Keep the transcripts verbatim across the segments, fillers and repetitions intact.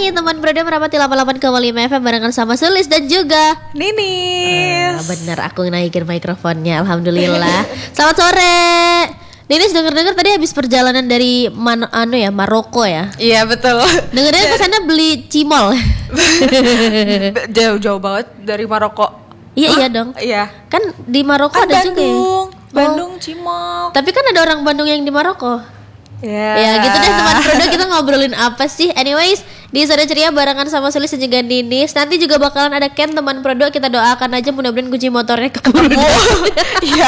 nih teman Broda merapat di delapan puluh delapan koma lima F M barengan sama Sulis dan juga Ninis. ah, Bener, aku naikin mikrofonnya, alhamdulillah. Selamat sore Ninis. Denger-denger tadi habis perjalanan dari Man, anu ya, Maroko ya. Iya betul. Dengar-dengar kesana beli cimol. Jauh-jauh banget dari Maroko. Iya Hah? iya dong. Iya. Kan di Maroko Kan ada juga ya. Bandung, Bandung, Oh. Cimol. Tapi kan ada orang Bandung yang di Maroko. Ya. Ya gitu deh teman Broda, kita ngobrolin apa sih? Anyways, di Sore Ceria barengan sama Sulis dan juga Ninis. Nanti juga bakalan ada Ken teman Broda, kita doakan aja mudah-mudahan kunci motornya keburu. Iya.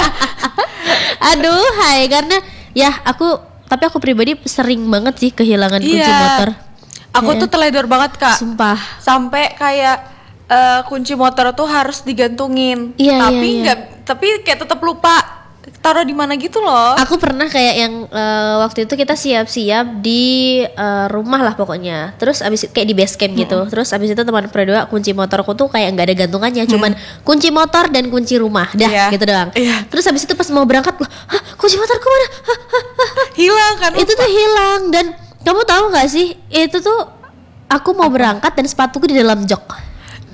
Aduh, hai, karena ya aku tapi aku pribadi sering banget sih kehilangan kunci Iya. motor. Aku Kayak- tuh teledor banget kak. Sumpah. Sampai kayak eh, kunci motor tuh harus digantungin. Iya, Tapi iya, iya. nggak, tapi kayak tetap lupa taruh di mana gitu loh. Aku pernah kayak yang eh, waktu itu kita siap-siap di eh, rumah lah pokoknya. Terus abis kayak di base camp gitu. Terus abis itu teman berdua kunci motorku tuh kayak nggak ada gantungannya, cuman kunci motor dan kunci rumah. Dah Iya. gitu doang. Iya. Terus abis itu pas mau berangkat, loh, hah, kunci motorku mana? Hah, Hilang kan? itu tuh hilang. Dan kamu tahu nggak sih? Itu tuh aku mau berangkat dan sepatuku di dalam jok.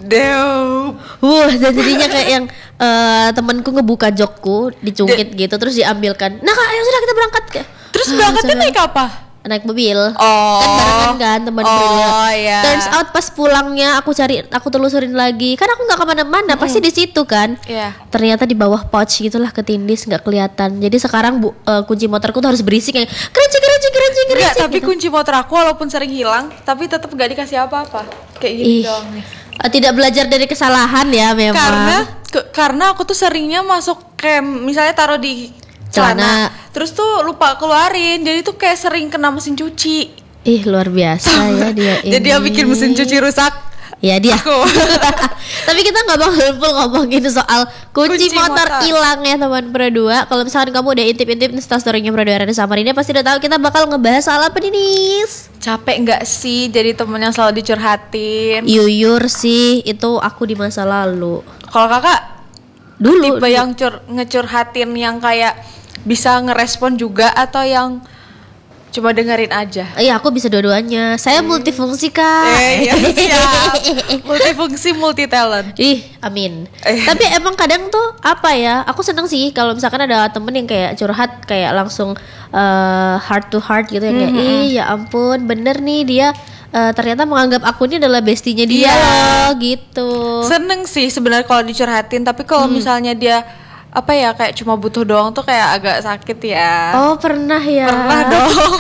Deo. Wah, dan jadinya kayak yang eh, temanku ngebuka jokku, dicungkit gitu, terus diambilkan. Nah, Kak, ya sudah kita berangkat. Kayak, Terus "Ah, berangkatnya saya- naik apa? naik mobil." Oh. Kan barengan kan teman Oh, berdua. iya. Turns out pas pulangnya aku cari, aku telusurin lagi. Kan aku nggak kemana-mana, pasti di situ kan. Iya. Ternyata di bawah pouch gitulah, ketindis, nggak kelihatan. Jadi sekarang bu, eh, kunci motorku tuh harus berisik kayak kerinci kerinci kerinci Enggak, kerinci. tapi gitu. kunci motor aku walaupun sering hilang, tapi tetap gak dikasih apa-apa. Kayak gini Ih, doang nih. eh, tidak belajar dari kesalahan ya memang. Karena ke- karena aku tuh seringnya masuk camp, misalnya taruh di Celana. celana, terus tuh lupa keluarin, jadi tuh kayak sering kena mesin cuci. Ih, luar biasa ya dia ini. Jadi dia bikin mesin cuci rusak. Ya dia. Aku. Tapi kita nggak bakal full ngomongin soal kunci, Kunci motor motor. hilang ya teman berdua. Kalau misalkan kamu udah intip-intip instastorynya berdua Rada sama Rina, pasti udah tahu kita bakal ngebahas soal apa nih, Nis? Capek nggak sih jadi temen yang selalu dicurhatin? Yuyur sih, itu aku di masa lalu. Kalau kakak Dulu. tipe yang cur ngecurhatin yang kayak bisa ngerespon juga atau yang cuma dengerin aja? Iya, aku bisa dua-duanya. Saya multifungsi, Kak. Eh, iya, siap. Multifungsi, multi talent. Ih, amin. Eh. Tapi emang kadang tuh apa ya? Aku seneng sih kalau misalkan ada temen yang kayak curhat kayak langsung eh, heart to heart gitu ya, kayak ih ya ampun, bener nih dia eh, ternyata menganggap aku ini adalah bestinya dia Iya. loh gitu. Seneng sih sebenarnya kalau dicurhatin, tapi kalau Hmm. misalnya dia apa ya kayak cuma butuh doang tuh kayak agak sakit ya. Oh pernah ya. Pernah dong.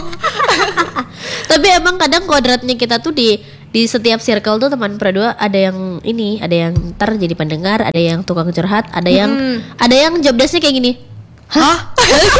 Tapi emang kadang kodratnya kita tuh di di setiap circle tuh teman berdua ada yang ini, ada yang ntar jadi pendengar, ada yang tukang curhat, ada yang ada yang job desk-nya kayak gini. Hah?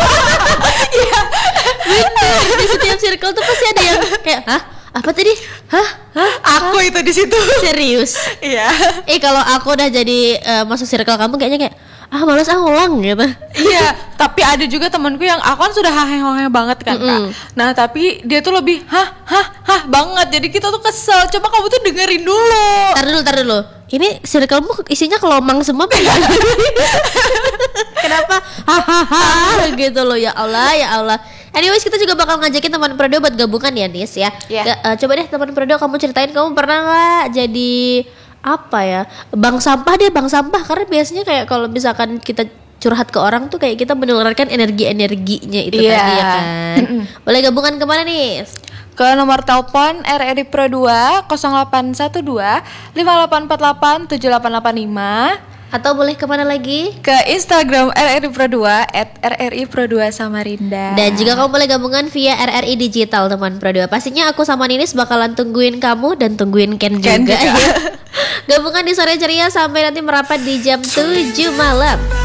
Bener, di setiap circle tuh pasti ada yang kayak hah apa tadi? Hah? Hah? Aku itu di situ. Serius? Iya. Eh kalau aku udah jadi eh, masuk circle kamu kayaknya kayak ah malas ah ngulang gitu. Iya, tapi ada juga temanku yang aku kan sudah hahe-hahe banget kan, Kak. Mm-mm. Nah, tapi dia tuh lebih hah hah hah banget. Jadi kita tuh kesel. Coba kamu tuh dengerin dulu. Tar dulu, tar dulu. Ini circlemu isinya kelomang semua apa ya? Kenapa? Hahaha gitu loh, ya Allah, ya Allah. Anyways, kita juga bakal ngajakin teman Predo buat gabungan ya, Nis ya. Iya. Ga- eh, coba deh teman Predo kamu ceritain kamu pernah nggak jadi apa ya? Bank sampah deh, bank sampah. Karena biasanya kayak kalau misalkan kita curhat ke orang tuh kayak kita menularkan energi-energinya itu Iya. tadi ya kan. Boleh gabungan kemana nih? Ke nomor telepon R R I Pro dua nol delapan satu dua lima delapan empat delapan tujuh delapan delapan lima. Atau boleh kemana lagi? Ke Instagram R R I Pro dua at R R I Pro dua Samarinda. Dan juga kamu boleh gabungan via R R I Digital teman Pro dua. Pastinya aku sama Ninis bakalan tungguin kamu dan tungguin Ken, Ken juga, juga. ya. Gabungan di Sore Ceria sampai nanti merapat di jam tujuh malam.